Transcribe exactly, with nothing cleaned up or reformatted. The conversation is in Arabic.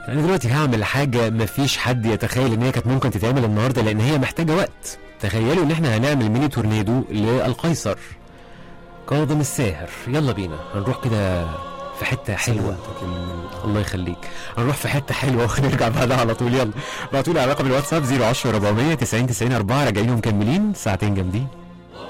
انا دلوقتي هعمل حاجه مفيش حد يتخيل ان هي كانت ممكن تتعمل النهارده، لان هي محتاجه وقت. تخيلوا ان احنا هنعمل ميني تورنيدو للقيصر كاظم الساهر. يلا بينا هنروح كده في حته حلوه. الله يخليك، هنروح في حته حلوه ونرجع بعدها على طول. يلا ابعتوا لي على رقم الواتساب صفر عشرة أربعمية تسعين تسعين أربعة. راجعين ومكملين ساعتين جامدين.